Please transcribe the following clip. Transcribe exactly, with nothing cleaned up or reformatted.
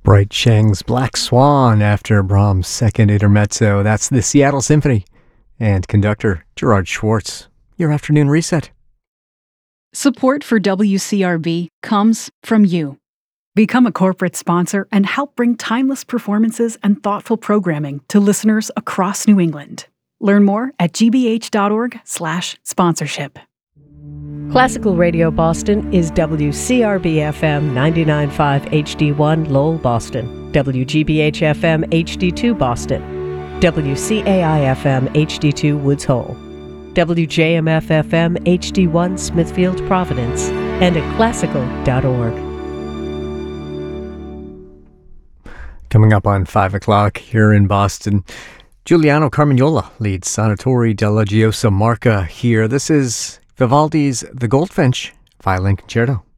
Bright Chang's Black Swan after Brahms' second intermezzo. That's the Seattle Symphony. And conductor Gerard Schwartz. Your afternoon reset. Support for W C R B comes from you. Become a corporate sponsor and help bring timeless performances and thoughtful programming to listeners across New England. Learn more at gbh.org slash sponsorship. Classical Radio Boston is W C R B F M ninety-nine point five H D one Lowell, Boston, W G B H F M H D two Boston, W C A I F M H D two Woods Hole, W J M F F M H D one Smithfield, Providence, and at classical dot org. Coming up on five o'clock here in Boston, Giuliano Carmignola leads Sonatori della Giosa Marca here. This is Vivaldi's The Goldfinch Violin Concerto.